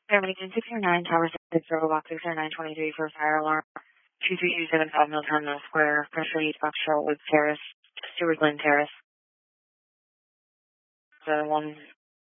Region 609, Tower 6, Robo Box 60923 for fire alarm. 23275 Mill Terminal Square, Pressure East Foxtrot Woods Terrace, Stewart Glen Terrace. The one